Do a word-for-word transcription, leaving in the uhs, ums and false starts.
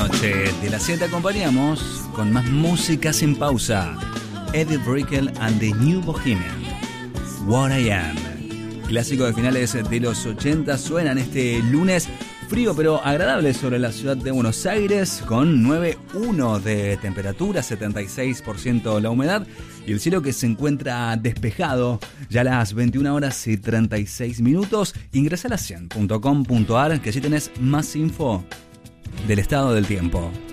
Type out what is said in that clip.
noche de las siete acompañamos con más música sin pausa. Eddie Brickell and the New Bohemian, What I Am. Clásico de finales de los ochenta suenan este lunes frío pero agradable sobre la ciudad de Buenos Aires, con nueve coma uno de temperatura, setenta y seis por ciento la humedad y el cielo que se encuentra despejado ya a las veintiuna horas y treinta y seis minutos. Ingresá a la cien punto com punto ar que allí tenés más info del estado del tiempo.